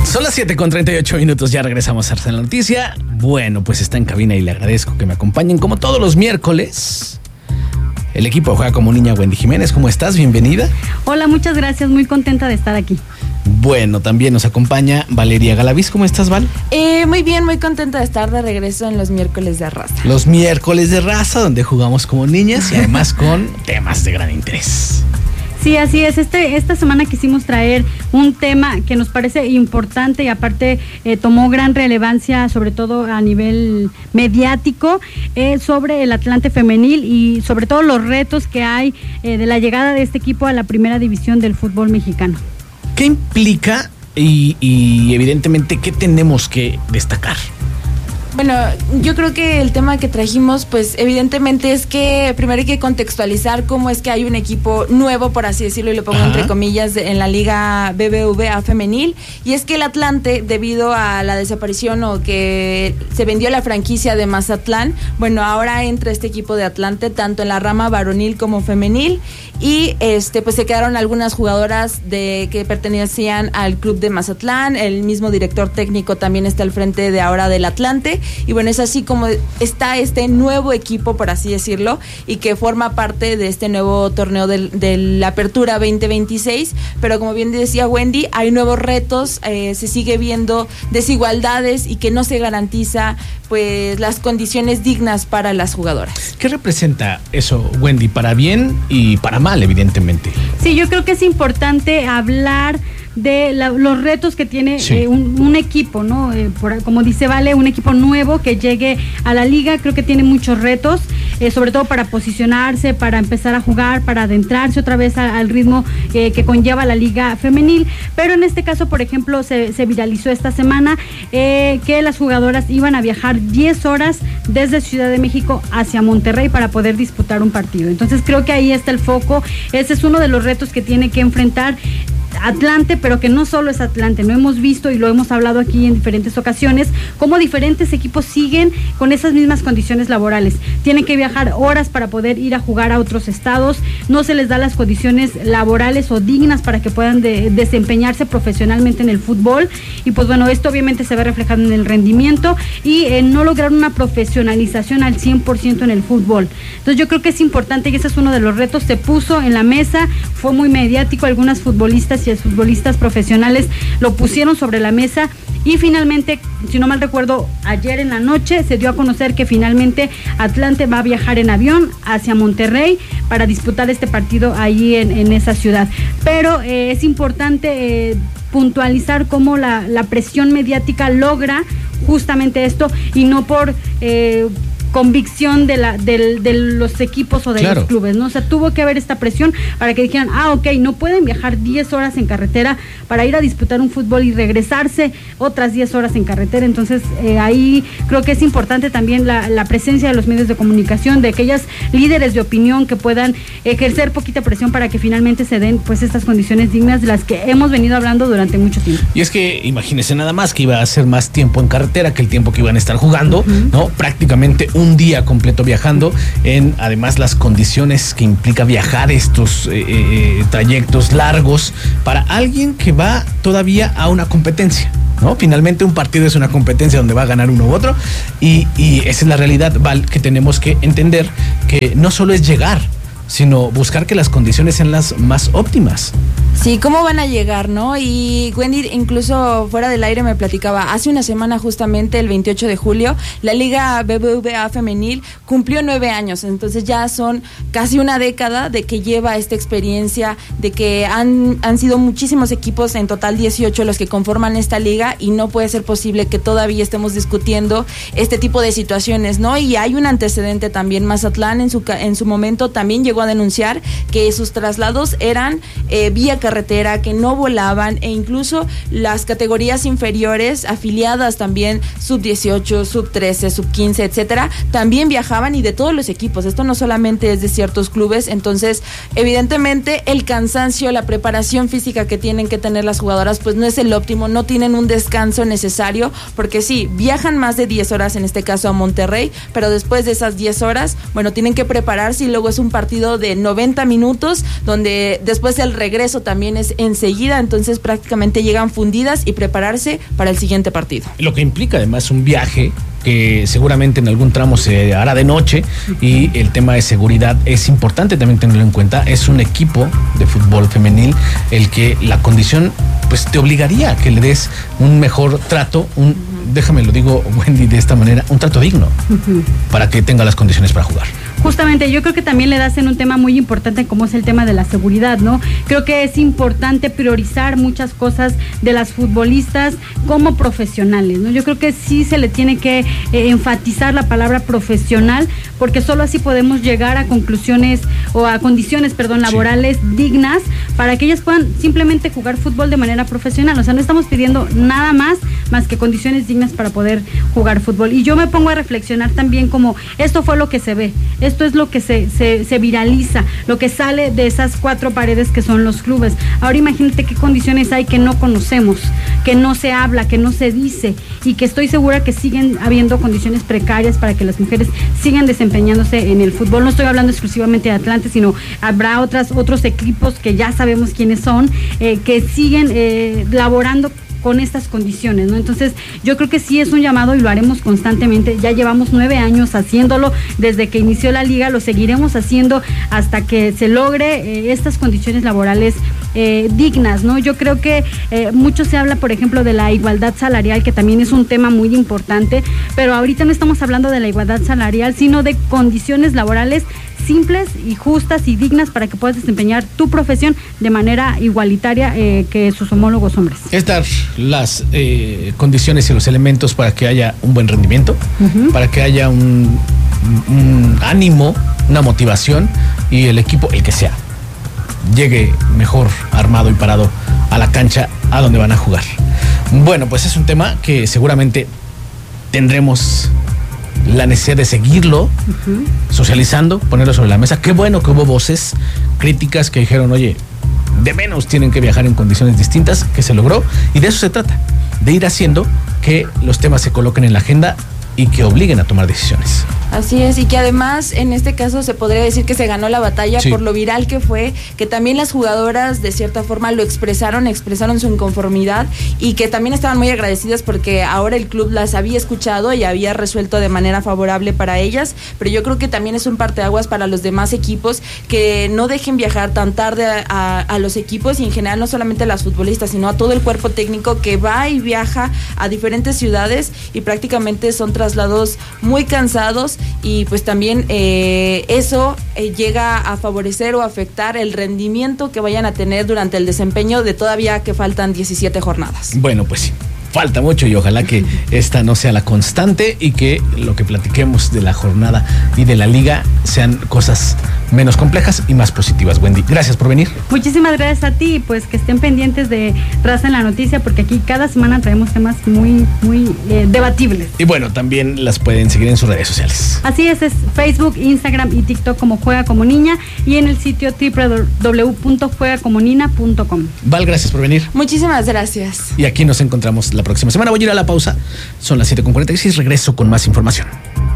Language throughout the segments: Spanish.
Son las 7:38, ya regresamos a Arce la Noticia. Bueno, pues está en cabina y le agradezco que me acompañen como todos los miércoles. El equipo juega como niña, Wendy Jiménez. ¿Cómo estás? Bienvenida. Hola, muchas gracias, muy contenta de estar aquí. Bueno, también nos acompaña Valeria Galaviz. ¿Cómo estás, Val? Muy bien, muy contenta de estar de regreso en los miércoles de raza. Los miércoles de raza, donde jugamos como niñas y además con temas de gran interés. Sí, así es. Esta semana quisimos traer un tema que nos parece importante y aparte tomó gran relevancia, sobre todo a nivel mediático, sobre el Atlante femenil y sobre todo los retos que hay de la llegada de este equipo a la primera división del fútbol mexicano. ¿Qué implica y evidentemente qué tenemos que destacar? Bueno, yo creo que el tema que trajimos, pues evidentemente es que primero hay que contextualizar cómo es que hay un equipo nuevo, por así decirlo, y lo pongo entre comillas, en la Liga BBVA femenil, y es que el Atlante, debido a la desaparición o que se vendió la franquicia de Mazatlán, bueno, ahora entra este equipo de Atlante tanto en la rama varonil como femenil, y pues se quedaron algunas jugadoras que pertenecían al club de Mazatlán. El mismo director técnico también está al frente de ahora del Atlante, y bueno, es así como está este nuevo equipo, por así decirlo, y que forma parte de este nuevo torneo de la Apertura 2026, pero como bien decía Wendy, hay nuevos retos, se sigue viendo desigualdades y que no se garantiza pues las condiciones dignas para las jugadoras. ¿Qué representa eso, Wendy, para bien y para mal, evidentemente? Sí, yo creo que es importante hablar de los retos que tiene un equipo, ¿no? Como dice Vale, un equipo nuevo que llegue a la liga, creo que tiene muchos retos, sobre todo para posicionarse, para empezar a jugar, para adentrarse otra vez al ritmo que conlleva la liga femenil, pero en este caso, por ejemplo, se viralizó esta semana que las jugadoras iban a viajar 10 horas desde Ciudad de México hacia Monterrey para poder disputar un partido. Entonces creo que ahí está el foco, ese es uno de los retos que tiene que enfrentar Atlante, pero que no solo es Atlante, no hemos visto y lo hemos hablado aquí en diferentes ocasiones, cómo diferentes equipos siguen con esas mismas condiciones laborales, tienen que viajar horas para poder ir a jugar a otros estados, no se les da las condiciones laborales o dignas para que puedan desempeñarse profesionalmente en el fútbol, y pues bueno, esto obviamente se ve reflejado en el rendimiento y no lograr una profesionalización al 100% en el fútbol. Entonces yo creo que es importante y ese es uno de los retos, se puso en la mesa, fue muy mediático, algunas futbolistas y futbolistas profesionales lo pusieron sobre la mesa y finalmente, si no mal recuerdo, ayer en la noche se dio a conocer que finalmente Atlante va a viajar en avión hacia Monterrey para disputar este partido ahí en esa ciudad. Pero es importante puntualizar cómo la presión mediática logra justamente esto y no por convicción de los equipos o de los clubes, ¿no? O sea, tuvo que haber esta presión para que dijeran, no pueden viajar 10 horas en carretera para ir a disputar un fútbol y regresarse otras 10 horas en carretera. Entonces, ahí creo que es importante también la presencia de los medios de comunicación, de aquellas líderes de opinión que puedan ejercer poquita presión para que finalmente se den pues estas condiciones dignas de las que hemos venido hablando durante mucho tiempo. Y es que imagínense nada más que iba a ser más tiempo en carretera que el tiempo que iban a estar jugando, ¿no? Prácticamente un día completo viajando, en además las condiciones que implica viajar estos trayectos largos para alguien que va todavía a una competencia, ¿no? Finalmente un partido es una competencia donde va a ganar uno u otro y esa es la realidad, Val, que tenemos que entender que no solo es llegar, sino buscar que las condiciones sean las más óptimas. Sí, ¿cómo van a llegar, no? Y Wendy, incluso fuera del aire me platicaba, hace una semana justamente, el 28 de julio, la Liga BBVA femenil cumplió 9 años, entonces ya son casi una década de que lleva esta experiencia, de que han sido muchísimos equipos, en total 18 los que conforman esta liga, y no puede ser posible que todavía estemos discutiendo este tipo de situaciones, ¿no? Y hay un antecedente también, Mazatlán en su momento también llegó a denunciar que sus traslados eran vía carretera, que no volaban, e incluso las categorías inferiores afiliadas también, sub-18, sub-13, sub-15, etcétera, también viajaban, y de todos los equipos, esto no solamente es de ciertos clubes. Entonces evidentemente el cansancio, la preparación física que tienen que tener las jugadoras pues no es el óptimo, no tienen un descanso necesario, porque sí, viajan más de 10 horas en este caso a Monterrey, pero después de esas 10 horas, bueno, tienen que prepararse, y luego es un partido de 90 minutos, donde después el regreso también también es enseguida, entonces prácticamente llegan fundidas y prepararse para el siguiente partido. Lo que implica además un viaje que seguramente en algún tramo se hará de noche, y el tema de seguridad es importante también tenerlo en cuenta. Es un equipo de fútbol femenil el que la condición pues te obligaría a que le des un mejor trato, déjame lo digo, Wendy, de esta manera, un trato digno para que tenga las condiciones para jugar. Justamente, yo creo que también le das en un tema muy importante como es el tema de la seguridad, ¿no? Creo que es importante priorizar muchas cosas de las futbolistas como profesionales, ¿no? Yo creo que sí se le tiene que enfatizar la palabra profesional, porque solo así podemos llegar a conclusiones o a condiciones, laborales dignas para que ellas puedan simplemente jugar fútbol de manera profesional. O sea, no estamos pidiendo nada más que condiciones dignas para poder jugar fútbol. Y yo me pongo a reflexionar también como esto fue lo que se ve. Esto es lo que se viraliza, lo que sale de esas cuatro paredes que son los clubes. Ahora imagínate qué condiciones hay que no conocemos, que no se habla, que no se dice, y que estoy segura que siguen habiendo condiciones precarias para que las mujeres sigan desempeñándose en el fútbol. No estoy hablando exclusivamente de Atlante, sino habrá otros equipos que ya sabemos quiénes son, que siguen laborando con estas condiciones, ¿no? Entonces, yo creo que sí es un llamado y lo haremos constantemente. Ya llevamos 9 años haciéndolo, desde que inició la liga, lo seguiremos haciendo hasta que se logre estas condiciones laborales dignas, ¿no? Yo creo que mucho se habla, por ejemplo, de la igualdad salarial, que también es un tema muy importante, pero ahorita no estamos hablando de la igualdad salarial, sino de condiciones laborales simples y justas y dignas para que puedas desempeñar tu profesión de manera igualitaria que sus homólogos hombres. Es dar las condiciones y los elementos para que haya un buen rendimiento, para que haya un ánimo, una motivación, y el equipo, el que sea, llegue mejor armado y parado a la cancha a donde van a jugar. Bueno, pues es un tema que seguramente tendremos la necesidad de seguirlo socializando, ponerlo sobre la mesa. Qué bueno que hubo voces críticas que dijeron, oye, de menos tienen que viajar en condiciones distintas, que se logró, y de eso se trata, de ir haciendo que los temas se coloquen en la agenda y que obliguen a tomar decisiones. Así es, y que además en este caso se podría decir que se ganó la batalla por lo viral que fue, que también las jugadoras de cierta forma lo expresaron su inconformidad, y que también estaban muy agradecidas porque ahora el club las había escuchado y había resuelto de manera favorable para ellas, pero yo creo que también es un parteaguas para los demás equipos, que no dejen viajar tan tarde a los equipos, y en general no solamente a las futbolistas, sino a todo el cuerpo técnico que va y viaja a diferentes ciudades, y prácticamente son traslados muy cansados, y pues también eso llega a favorecer o afectar el rendimiento que vayan a tener durante el desempeño de todavía que faltan 17 jornadas. Bueno, pues sí, falta mucho, y ojalá que esta no sea la constante y que lo que platiquemos de la jornada y de la liga sean cosas menos complejas y más positivas. Wendy, gracias por venir. Muchísimas gracias a ti, pues que estén pendientes de Raza en la Noticia, porque aquí cada semana traemos temas muy debatibles. Y bueno, también las pueden seguir en sus redes sociales. Así es Facebook, Instagram y TikTok como Juega Como Niña, y en el sitio www.juegacomonina.com. Val, gracias por venir. Muchísimas gracias. Y aquí nos encontramos la próxima semana. Voy a ir a la pausa, son las 7:46, regreso con más información.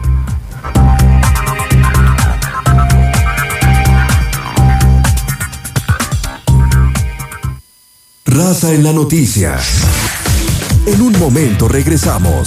Raza en la Noticia. En un momento regresamos.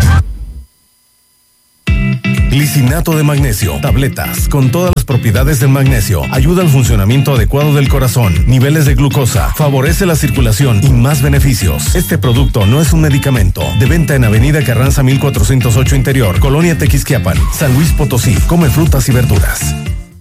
Glicinato de magnesio, tabletas con todas las propiedades del magnesio, ayuda al funcionamiento adecuado del corazón, niveles de glucosa, favorece la circulación y más beneficios. Este producto no es un medicamento. De venta en Avenida Carranza 1408 Interior, Colonia Tequisquiapan, San Luis Potosí. Come frutas y verduras.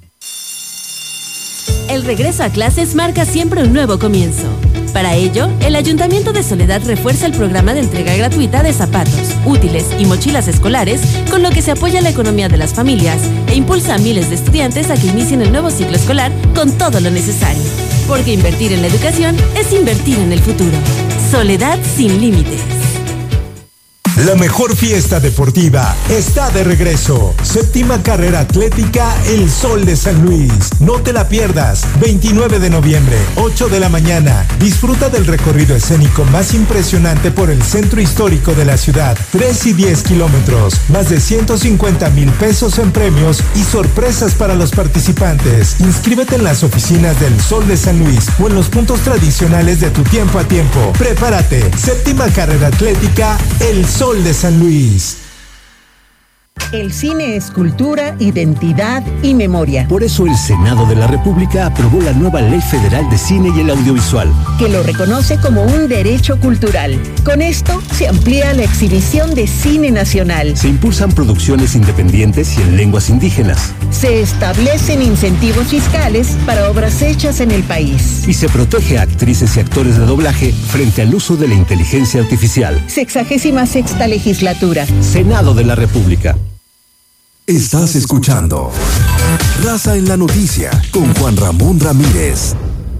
El regreso a clases marca siempre un nuevo comienzo. Para ello, el Ayuntamiento de Soledad refuerza el programa de entrega gratuita de zapatos, útiles y mochilas escolares, con lo que se apoya la economía de las familias e impulsa a miles de estudiantes a que inicien el nuevo ciclo escolar con todo lo necesario. Porque invertir en la educación es invertir en el futuro. Soledad sin límites. La mejor fiesta deportiva está de regreso. 7ª carrera atlética El Sol de San Luis. No te la pierdas. 29 de noviembre, 8 de la mañana. Disfruta del recorrido escénico más impresionante por el centro histórico de la ciudad. 3 y 10 kilómetros. Más de 150,000 pesos en premios y sorpresas para los participantes. Inscríbete en las oficinas del Sol de San Luis o en los puntos tradicionales de tu tiempo a tiempo. Prepárate. 7ª carrera atlética El Sol de San Luis. El cine es cultura, identidad y memoria. Por eso el Senado de la República aprobó la nueva Ley Federal de Cine y el Audiovisual, que lo reconoce como un derecho cultural. Con esto se amplía la exhibición de cine nacional. Se impulsan producciones independientes y en lenguas indígenas. Se establecen incentivos fiscales para obras hechas en el país. Y se protege a actrices y actores de doblaje frente al uso de la inteligencia artificial. 66ª legislatura. Senado de la República. Estás escuchando Raza en la Noticia con Juan Ramón Ramírez.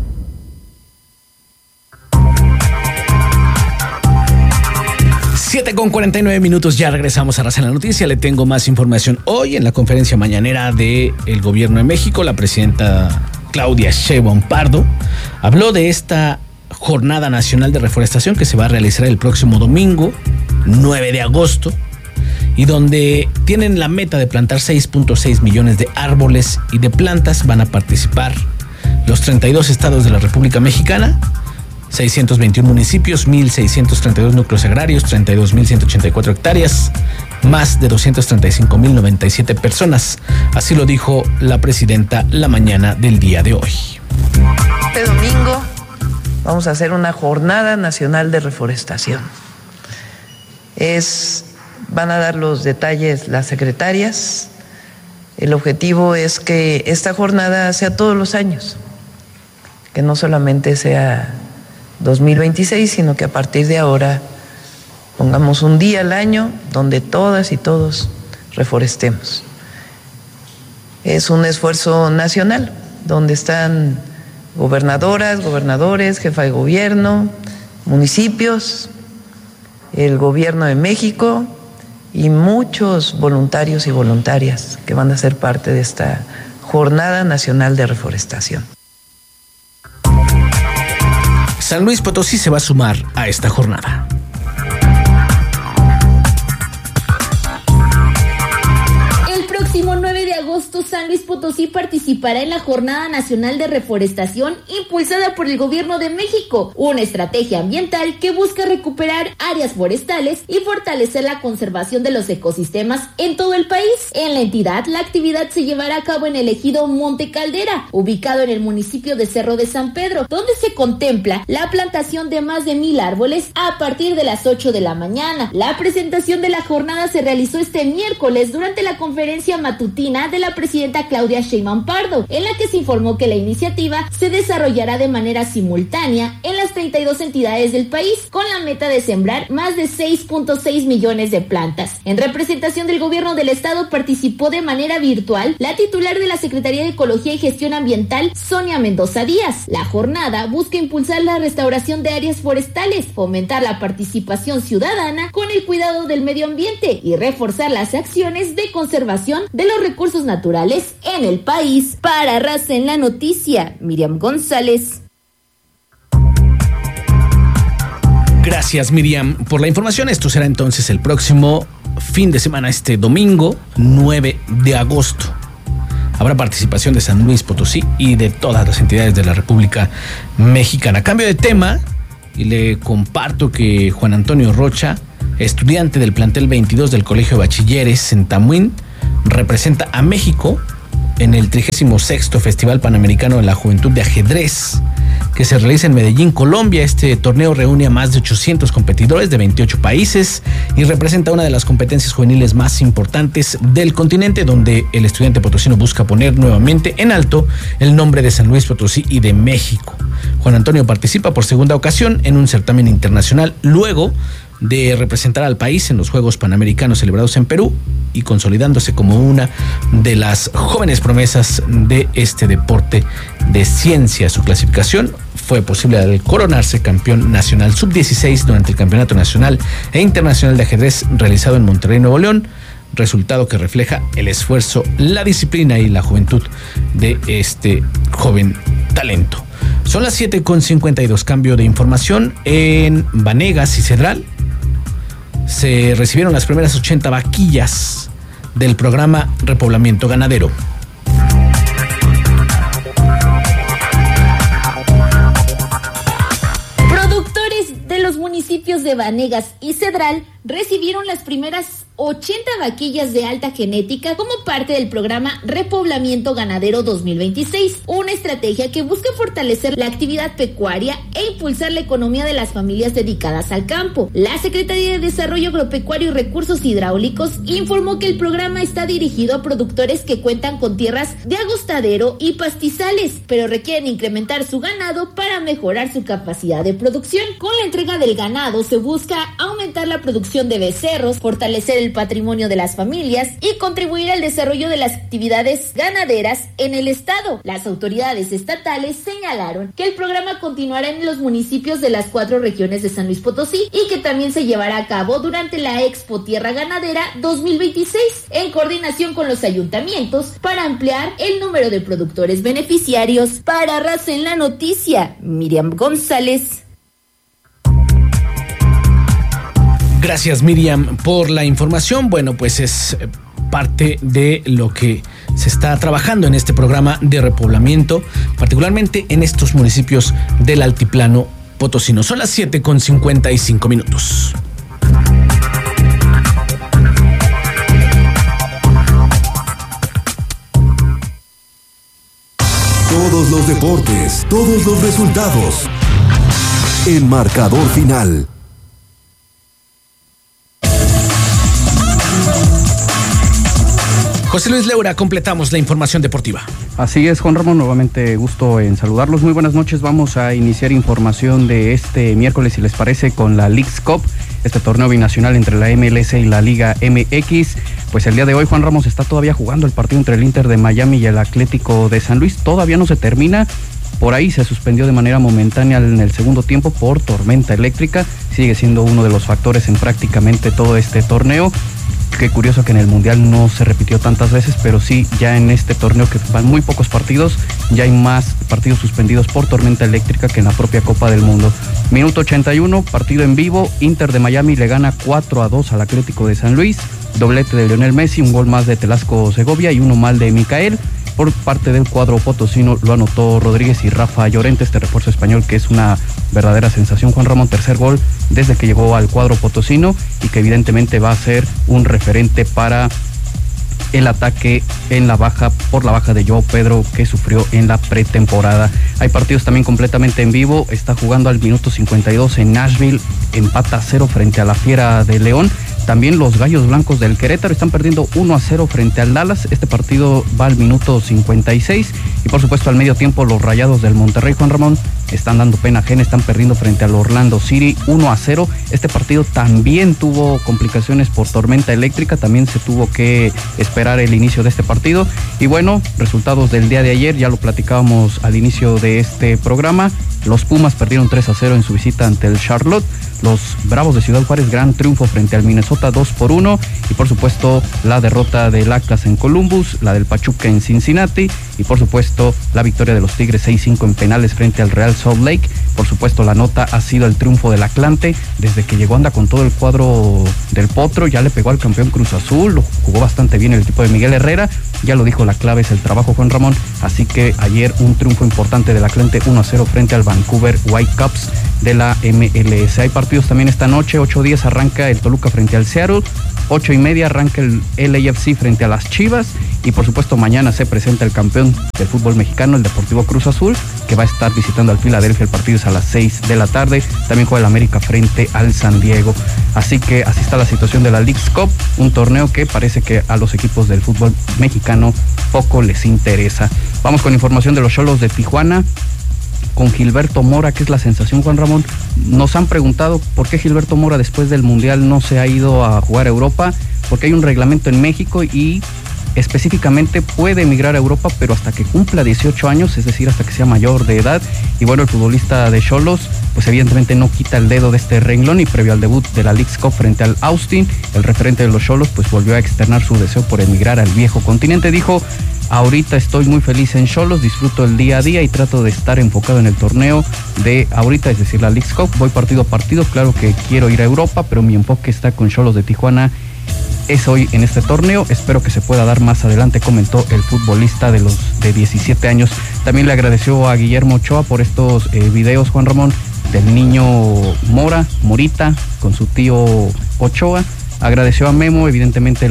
Siete con 49 minutos, ya regresamos a Raza en la Noticia. Le tengo más información. Hoy en la conferencia mañanera del Gobierno de México, la presidenta Claudia Sheinbaum Pardo habló de esta Jornada Nacional de Reforestación que se va a realizar el próximo domingo, 9 de agosto, y donde tienen la meta de plantar 6.6 millones de árboles y de plantas. Van a participar los 32 estados de la República Mexicana, 621 municipios, 1,632 núcleos agrarios, 32,184 hectáreas, más de 235,097 personas. Así lo dijo la presidenta la mañana del día de hoy. Este domingo vamos a hacer una Jornada Nacional de Reforestación. Van a dar los detalles las secretarias. El objetivo es que esta jornada sea todos los años, que no solamente sea 2026, sino que a partir de ahora pongamos un día al año donde todas y todos reforestemos. Es un esfuerzo nacional, donde están gobernadoras, gobernadores, jefa de gobierno, municipios, el Gobierno de México y muchos voluntarios y voluntarias que van a ser parte de esta Jornada Nacional de Reforestación. San Luis Potosí se va a sumar a esta jornada. El próximo 9 de agosto, San Luis Potosí participará en la Jornada Nacional de Reforestación impulsada por el Gobierno de México, una estrategia ambiental que busca recuperar áreas forestales y fortalecer la conservación de los ecosistemas en todo el país. En la entidad, la actividad se llevará a cabo en el ejido Monte Caldera, ubicado en el municipio de Cerro de San Pedro, donde se contempla la plantación de más de 1,000 árboles a partir de las 8 de la mañana. La presentación de la jornada se realizó este miércoles durante la conferencia matutina de la presidenta Claudia Sheinbaum Pardo, en la que se informó que la iniciativa se desarrollará de manera simultánea en las 32 entidades del país, con la meta de sembrar más de 6.6 millones de plantas. En representación del gobierno del estado participó de manera virtual la titular de la Secretaría de Ecología y Gestión Ambiental, Sonia Mendoza Díaz. La jornada busca impulsar la restauración de áreas forestales, fomentar la participación ciudadana con el cuidado del medio ambiente y reforzar las acciones de conservación de los recursos naturales en el país. Para Raza en la Noticia, Miriam González. Gracias, Miriam, por la información. Esto será entonces el próximo fin de semana, este domingo 9 de agosto. Habrá participación de San Luis Potosí y de todas las entidades de la República Mexicana. Cambio de tema y le comparto que Juan Antonio Rocha, estudiante del plantel 22 del Colegio de Bachilleres en Tamuín, representa a México en el 36º Festival Panamericano de la Juventud de Ajedrez, que se realiza en Medellín, Colombia. Este torneo reúne a más de 800 competidores de 28 países y representa una de las competencias juveniles más importantes del continente, donde el estudiante potosino busca poner nuevamente en alto el nombre de San Luis Potosí y de México. Juan Antonio participa por segunda ocasión en un certamen internacional, luego de representar al país en los Juegos Panamericanos celebrados en Perú y consolidándose como una de las jóvenes promesas de este deporte de ciencia. Su clasificación fue fue posible al coronarse campeón nacional sub-16 durante el Campeonato Nacional e Internacional de Ajedrez realizado en Monterrey, Nuevo León, resultado que refleja el esfuerzo, la disciplina y la juventud de este joven talento. Son las 7:52, cambio de información. En Vanegas y Cedral se recibieron las primeras 80 vaquillas del programa Repoblamiento Ganadero. Productores de los municipios de Vanegas y Cedral recibieron las primeras 80 vaquillas de alta genética como parte del programa Repoblamiento Ganadero 2026, una estrategia que busca fortalecer la actividad pecuaria e impulsar la economía de las familias dedicadas al campo. La Secretaría de Desarrollo Agropecuario y Recursos Hidráulicos informó que el programa está dirigido a productores que cuentan con tierras de agostadero y pastizales, pero requieren incrementar su ganado para mejorar su capacidad de producción. Con la entrega del ganado se busca aumentar la producción de becerros, fortalecer el patrimonio de las familias y contribuir al desarrollo de las actividades ganaderas en el estado. Las autoridades estatales señalaron que el programa continuará en los municipios de las 4 regiones de San Luis Potosí y que también se llevará a cabo durante la Expo Tierra Ganadera 2026 en coordinación con los ayuntamientos para ampliar el número de productores beneficiarios. Para Raza en la Noticia, Miriam González. Gracias, Miriam, por la información. Bueno, pues es parte de lo que se está trabajando en este programa de repoblamiento, particularmente en estos municipios del altiplano potosino. Son las 7:55. Todos los deportes, todos los resultados. En Marcador Final. José Luis Leura, completamos la información deportiva. Así es, Juan Ramón, nuevamente gusto en saludarlos. Muy buenas noches, vamos a iniciar información de este miércoles, si les parece, con la Leagues Cup, este torneo binacional entre la MLS y la Liga MX. Pues el día de hoy, Juan Ramos, está todavía jugando el partido entre el Inter de Miami y el Atlético de San Luis. Todavía no se termina. Por ahí se suspendió de manera momentánea en el segundo tiempo por tormenta eléctrica. Sigue siendo uno de los factores en prácticamente todo este torneo. Qué curioso que en el Mundial no se repitió tantas veces, pero sí, ya en este torneo que van muy pocos partidos, ya hay más partidos suspendidos por tormenta eléctrica que en la propia Copa del Mundo. Minuto 81, partido en vivo, Inter de Miami le gana 4-2 al Atlético de San Luis, doblete de Lionel Messi, un gol más de Telasco Segovia y uno mal de Micael. Por parte del cuadro potosino lo anotó Rodríguez y Rafa Llorente, este refuerzo español que es una verdadera sensación, Juan Ramón, tercer gol desde que llegó al cuadro potosino y que evidentemente va a ser un referente para el ataque en la baja, por la baja de Joao Pedro que sufrió en la pretemporada. Hay partidos también completamente en vivo, está jugando al minuto 52 en Nashville, empata 0 frente a la Fiera de León. También los Gallos Blancos del Querétaro están perdiendo 1-0 frente al Dallas. Este partido va al minuto 56. Y por supuesto al medio tiempo los Rayados del Monterrey, Juan Ramón, están dando pena ajena, están perdiendo frente al Orlando City 1-0. Este partido también tuvo complicaciones por tormenta eléctrica, también se tuvo que esperar el inicio de este partido. Y bueno, resultados del día de ayer, ya lo platicábamos al inicio de este programa. Los Pumas perdieron 3-0 en su visita ante el Charlotte. Los Bravos de Ciudad Juárez, gran triunfo frente al Minnesota 2-1. Y por supuesto la derrota del Atlas en Columbus, la del Pachuca en Cincinnati. Y por supuesto la victoria de los Tigres 6-5 en penales frente al Real Salt Lake. Por supuesto la nota ha sido el triunfo del Atlante. Desde que llegó anda con todo el cuadro del Potro, ya le pegó al campeón Cruz Azul. Lo jugó bastante bien el equipo de Miguel Herrera. Ya lo dijo, la clave es el trabajo, Juan Ramón. Así que ayer un triunfo importante del Atlante 1-0 frente al Vancouver Whitecaps de la MLS. Hay partidos también esta noche, 8:10 arranca el Toluca frente al Seattle, 8:30 arranca el LAFC frente a las Chivas y por supuesto mañana se presenta el campeón del fútbol mexicano, el Deportivo Cruz Azul, que va a estar visitando al Filadelfia. El partido es a las 6 de la tarde, también juega el América frente al San Diego. Así que así está la situación de la Leagues Cup, un torneo que parece que a los equipos del fútbol mexicano poco les interesa. Vamos con información de los Xolos de Tijuana, con Gilberto Mora, que es la sensación, Juan Ramón. Nos han preguntado por qué Gilberto Mora después del Mundial no se ha ido a jugar a Europa, porque hay un reglamento en México y específicamente puede emigrar a Europa, pero hasta que cumpla 18 años, es decir, hasta que sea mayor de edad. Y bueno, el futbolista de Xolos, pues evidentemente no quita el dedo de este renglón, y previo al debut de la Leagues Cup frente al Austin, el referente de los Xolos pues volvió a externar su deseo por emigrar al viejo continente. Dijo: ahorita estoy muy feliz en Xolos, disfruto el día a día y trato de estar enfocado en el torneo de ahorita, es decir, la Leagues Cup. Voy partido a partido, claro que quiero ir a Europa, pero mi enfoque está con Xolos de Tijuana, es hoy en este torneo. Espero que se pueda dar más adelante, comentó el futbolista de 17 años. También le agradeció a Guillermo Ochoa por estos videos, Juan Ramón, del niño Morita, con su tío Ochoa. Agradeció a Memo, evidentemente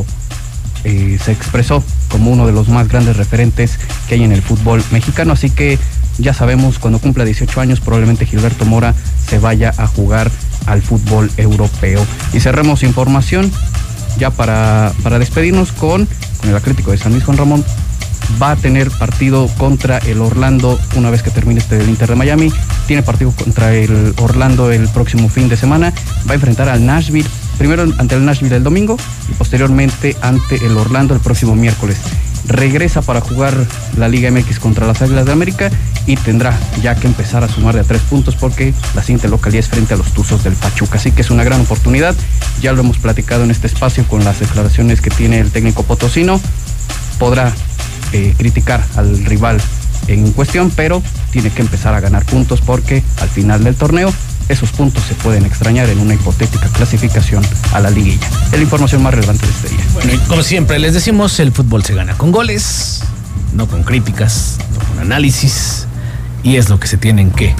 se expresó como uno de los más grandes referentes que hay en el fútbol mexicano, así que ya sabemos, cuando cumpla 18 años probablemente Gilberto Mora se vaya a jugar al fútbol europeo. Y cerremos información ya para despedirnos con el Atlético de San Luis. Juan Ramón va a tener partido contra el Orlando una vez que termine del Inter de Miami. Tiene partido contra el Orlando el próximo fin de semana. Va a enfrentar al Nashville, primero ante el Nashville el domingo y posteriormente ante el Orlando el próximo miércoles. Regresa para jugar la Liga MX contra las Águilas de América y tendrá ya que empezar a sumar de a 3 puntos porque la siguiente localidad es frente a los Tuzos del Pachuca. Así que es una gran oportunidad. Ya lo hemos platicado en este espacio con las declaraciones que tiene el técnico potosino. Podrá criticar al rival en cuestión, pero tiene que empezar a ganar puntos porque al final del torneo esos puntos se pueden extrañar en una hipotética clasificación a la liguilla. Es la información más relevante de este día. Bueno, y como siempre les decimos, el fútbol se gana con goles, no con críticas, no con análisis, y es lo que se tienen que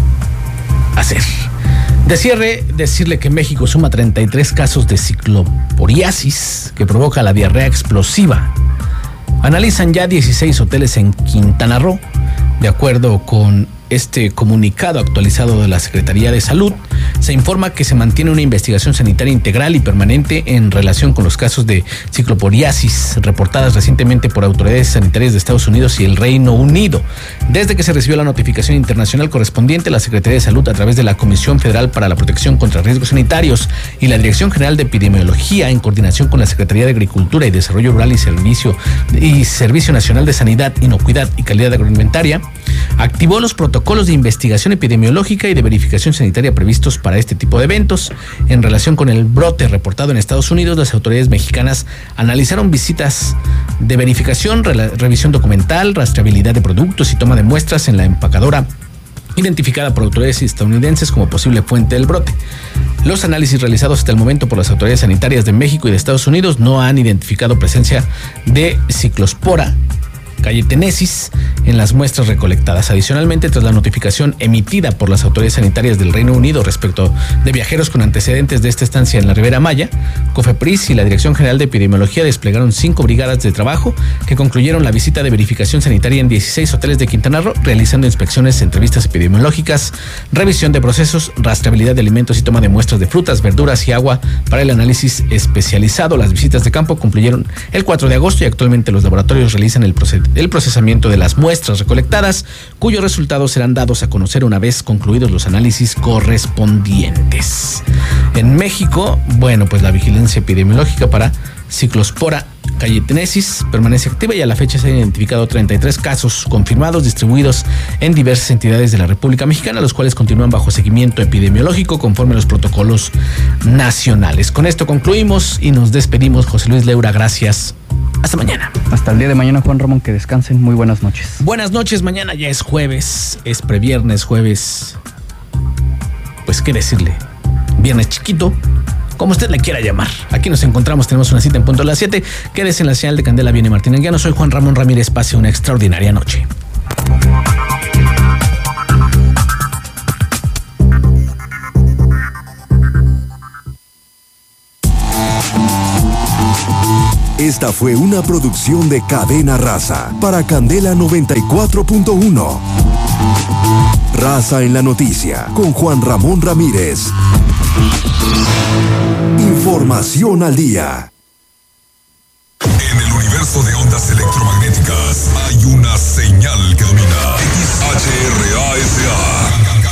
hacer. De cierre, decirle que México suma 33 casos de cicloporiasis que provoca la diarrea explosiva. Analizan ya 16 hoteles en Quintana Roo. De acuerdo con este comunicado actualizado de la Secretaría de Salud, se informa que se mantiene una investigación sanitaria integral y permanente en relación con los casos de cicloporiasis reportadas recientemente por autoridades sanitarias de Estados Unidos y el Reino Unido. Desde que se recibió la notificación internacional correspondiente, la Secretaría de Salud, a través de la Comisión Federal para la Protección contra Riesgos Sanitarios y la Dirección General de Epidemiología, en coordinación con la Secretaría de Agricultura y Desarrollo Rural y Servicio Nacional de Sanidad, Inocuidad y Calidad Agroalimentaria, activó los protocolos de investigación epidemiológica y de verificación sanitaria previstos para este tipo de eventos. En relación con el brote reportado en Estados Unidos, las autoridades mexicanas analizaron visitas de verificación, revisión documental, rastreabilidad de productos y toma de muestras en la empacadora identificada por autoridades estadounidenses como posible fuente del brote. Los análisis realizados hasta el momento por las autoridades sanitarias de México y de Estados Unidos no han identificado presencia de Ciclospora cayetensis en las muestras recolectadas. Adicionalmente, tras la notificación emitida por las autoridades sanitarias del Reino Unido respecto de viajeros con antecedentes de esta estancia en la Ribera Maya, COFEPRIS y la Dirección General de Epidemiología desplegaron 5 brigadas de trabajo que concluyeron la visita de verificación sanitaria en 16 hoteles de Quintana Roo, realizando inspecciones, entrevistas epidemiológicas, revisión de procesos, rastreabilidad de alimentos y toma de muestras de frutas, verduras y agua para el análisis especializado. Las visitas de campo concluyeron el 4 de agosto y actualmente los laboratorios realizan el procesamiento de las muestras recolectadas, cuyos resultados serán dados a conocer una vez concluidos los análisis correspondientes. En México, pues la vigilancia epidemiológica para Ciclospora cayetensis permanece activa y a la fecha se han identificado 33 casos confirmados distribuidos en diversas entidades de la República Mexicana, los cuales continúan bajo seguimiento epidemiológico conforme a los protocolos nacionales. Con esto concluimos y nos despedimos. José Luis Leura, gracias. Hasta mañana. Hasta el día de mañana, Juan Ramón, que descansen. Muy buenas noches. Buenas noches, mañana ya es jueves, es previernes, jueves. Pues qué decirle, viernes chiquito, como usted le quiera llamar. Aquí nos encontramos, tenemos una cita en punto a las 7. Quédese en la señal de Candela, viene Martín Anguiano. Soy Juan Ramón Ramírez, pase una extraordinaria noche. Esta fue una producción de Cadena Raza para Candela 94.1. Raza en la noticia con Juan Ramón Ramírez. Información al día. En el universo de ondas electromagnéticas hay una señal